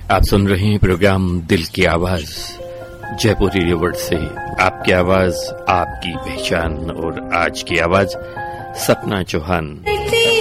आप सुन रहे हैं प्रोग्राम दिल की आवाज जयपुर रेडियो वर्ल्ड से। आपकी आवाज, आपकी पहचान। और आज की आवाज सपना चौहान।